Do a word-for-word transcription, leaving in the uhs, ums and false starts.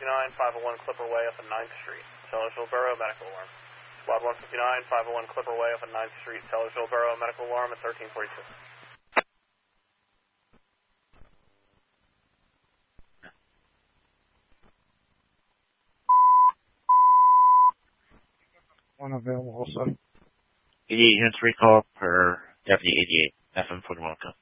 fifty-nine, five oh one Clipper Way up on ninth Street, Tellersville Borough, medical alarm. Squad one fifty-nine, five oh one Clipper Way up on ninth Street, Tellersville Borough, medical alarm at thirteen forty-two. One available also. eighty-eight units recall per Deputy eighty-eight, F M forty-one.